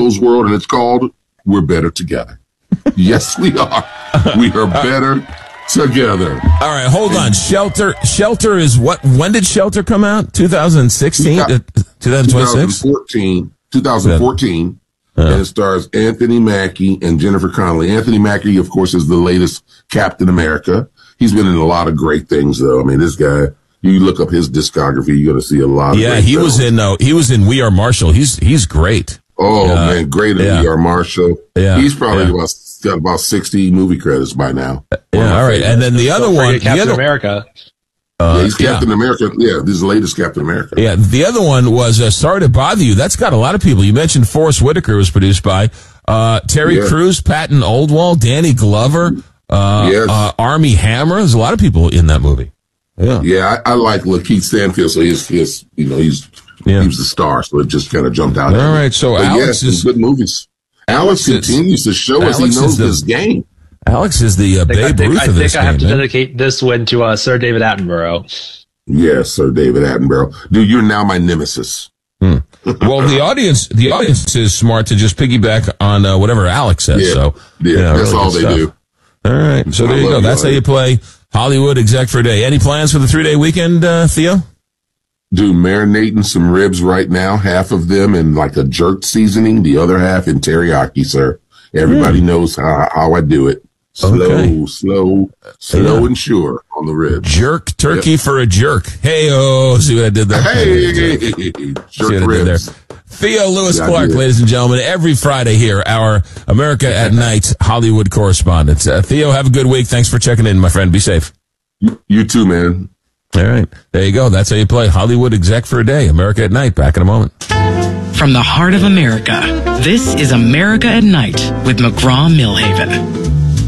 Marshall's World, and it's called We're Better Together. Yes, we are. We are better together. All right, hold on. Shelter is what? When did Shelter come out? 2016? 2026? 2014. And it stars Anthony Mackie and Jennifer Connelly. Anthony Mackie, of course, is the latest Captain America. He's been in a lot of great things, though. I mean, this guy, you look up his discography, you're going to see a lot of great he films. he was in We Are Marshall. He's great. Oh, man, great in We Are Marshall. Yeah. He's probably got about 60 movie credits by now. Yeah, all right. And then the other one, Captain America. He's Captain America. Yeah, this is the latest Captain America. Yeah, the other one was Sorry to Bother You. That's got a lot of people. You mentioned Forrest Whitaker was produced by Terry Crews, Patton Oswalt, Danny Glover, Armie Hammer. There's a lot of people in that movie. Yeah, I like Lakeith Stanfield, so he's he was the star, so it just kind of jumped out. All right, so Alex is good movies. Alex continues to show us he knows this game. Alex is the Babe Ruth of this game. I think I have to dedicate this one to Sir David Attenborough. Yes, Sir David Attenborough. Dude, you're now my nemesis. Well, the audience is smart to just piggyback on whatever Alex says. So that's all they do. All right, so there you go. That's how you play Hollywood Exec for a Day. Any plans for the 3-day weekend, Theo? Dude, marinating some ribs right now. Half of them in like a jerk seasoning, the other half in teriyaki, sir. Everybody knows how I do it. Slow and sure on the ribs. Jerk turkey for a jerk. Hey-oh, see what I did there? Hey, jerk ribs. Theo Lewis Clark, ladies and gentlemen, every Friday here, our America at Night Hollywood correspondent. Theo, have a good week. Thanks for checking in, my friend. Be safe. You too, man. All right. There you go. That's how you play Hollywood Exec for a Day. America at Night. Back in a moment. From the heart of America, this is America at Night with McGraw-Millhaven.